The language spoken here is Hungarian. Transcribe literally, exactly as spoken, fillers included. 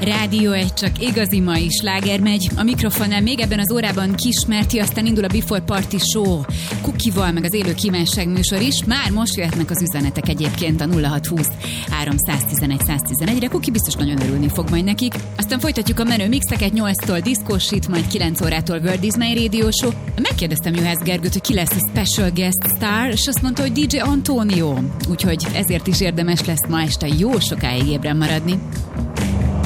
Rádió egy, csak igazi mai sláger megy. A mikrofonnál még ebben az órában Kismerti, aztán indul a Before Party Show Kukival, meg az élő kívánság műsor is. Már most jöhetnek az üzenetek egyébként a nulla hat húsz háromszáztizenegy száztizenegyre. Kuki biztos nagyon örülni fog majd nekik. Aztán folytatjuk a menő mixeket, nyolctól diszkósít, majd kilenc órától World is My Radio Show. Megkérdeztem Juhász Gergőt, hogy ki lesz a special guest star, és azt mondta, hogy dé dzsé Antonio. Úgyhogy ezért is érdemes lesz ma este jó sokáig ébren maradni.